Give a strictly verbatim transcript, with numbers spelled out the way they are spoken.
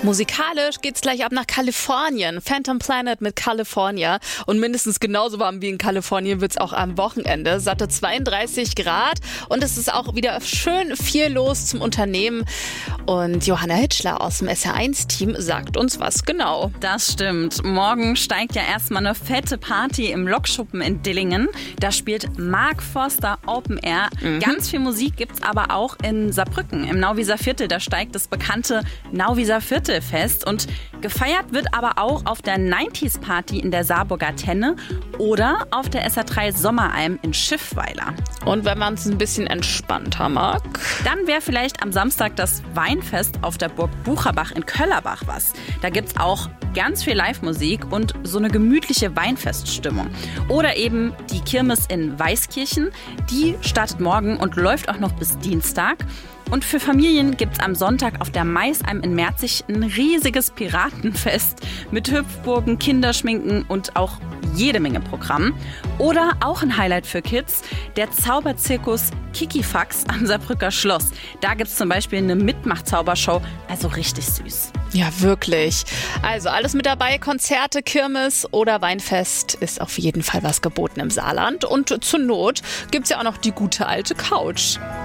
Musikalisch geht's gleich ab nach Kalifornien. Phantom Planet mit California. Und mindestens genauso warm wie in Kalifornien wird's auch am Wochenende. Satte zweiunddreißig Grad. Und es ist auch wieder schön viel los zum Unternehmen. Und Johanna Hitschler aus dem S R eins Team sagt uns was genau. Das stimmt. Morgen steigt ja erstmal eine fette Party im Lokschuppen in Dillingen. Da spielt Mark Forster Open Air. Mhm. Ganz viel Musik gibt's aber auch in Saarbrücken, im Nauwieser Viertel. Da steigt das bekannte Nauwieser Viertel fest. Und gefeiert wird aber auch auf der neunziger Party in der Saarburger Tenne oder auf der S R drei Sommeralm in Schiffweiler. Und wenn man es ein bisschen entspannter mag? Dann wäre vielleicht am Samstag das Weinfest auf der Burg Bucherbach in Köllerbach was. Da gibt's auch ganz viel Live-Musik und so eine gemütliche Weinfeststimmung. Oder eben die Kirmes in Weißkirchen. Die startet morgen und läuft auch noch bis Dienstag. Und für Familien gibt's am Sonntag auf der Maisalm in Merzig ein riesiges Piratenfest mit Hüpfburgen, Kinderschminken und auch jede Menge Programm. Oder auch ein Highlight für Kids, der Zauberzirkus Kikifax am Saarbrücker Schloss. Da gibt's zum Beispiel eine Mitmach-Zaubershow, also richtig süß. Ja, wirklich. Also alles mit dabei, Konzerte, Kirmes oder Weinfest ist auf jeden Fall was geboten im Saarland. Und zur Not gibt's ja auch noch die gute alte Couch.